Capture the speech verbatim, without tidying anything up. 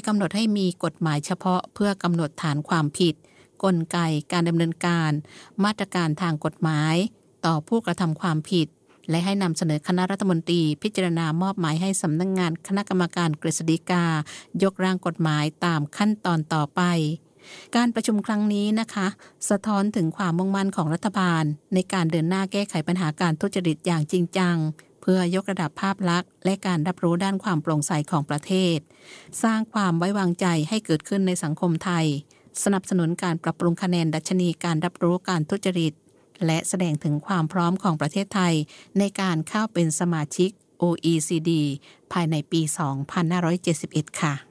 กำหนดให้มีกฎหมายเฉพาะเพื่อกำหนดฐานความผิดกลไกการดำเนินการมาตรการทางกฎหมายต่อผู้กระทำความผิดและให้นำเสนอคณะรัฐมนตรีพิจารณามอบหมายให้สำนักงานคณะกรรมการกฤษฎีกายกร่างกฎหมายตามขั้นตอนต่อไปการประชุมครั้งนี้นะคะสะท้อนถึงความมุ่งมั่นของรัฐบาลในการเดินหน้าแก้ไขปัญหาการทุจริตอย่างจริงจังเพื่อยกระดับภาพลักษณ์และการรับรู้ด้านความโปร่งใสของประเทศสร้างความไว้วางใจให้เกิดขึ้นในสังคมไทยสนับสนุนการปรับปรุงคะแนนดัชนีการรับรู้การทุจริตและแสดงถึงความพร้อมของประเทศไทยในการเข้าเป็นสมาชิก โอ อี ซี ดี ภายในปี สองพันห้าร้อยเจ็ดสิบเอ็ด ค่ะ